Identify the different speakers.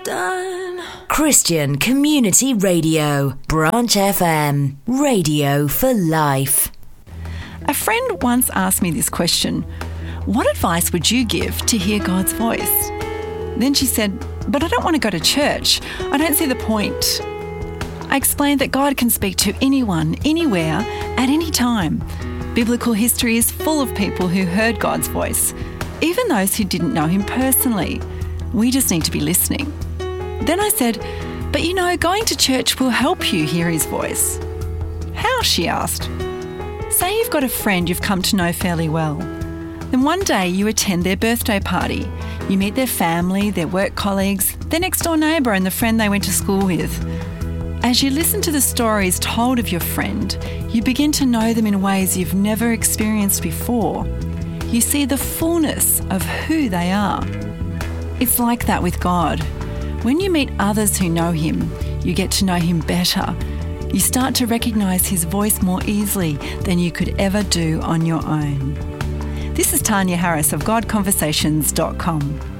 Speaker 1: done. Christian Community Radio, Branch FM, radio for life.
Speaker 2: A friend once asked me this question: what advice would you give to hear God's voice? Then she said, but I don't want to go to church. I don't see the point. I explained that God can speak to anyone, anywhere, at any time. Biblical history is full of people who heard God's voice, even those who didn't know him personally. We just need to be listening. Then I said, but you know, going to church will help you hear his voice. How? She asked. Say you've got a friend you've come to know fairly well. Then one day you attend their birthday party. You meet their family, their work colleagues, their next door neighbour and the friend they went to school with. As you listen to the stories told of your friend, you begin to know them in ways you've never experienced before. You see the fullness of who they are. It's like that with God. When you meet others who know him, you get to know him better. You start to recognise his voice more easily than you could ever do on your own. This is Tanya Harris of GodConversations.com.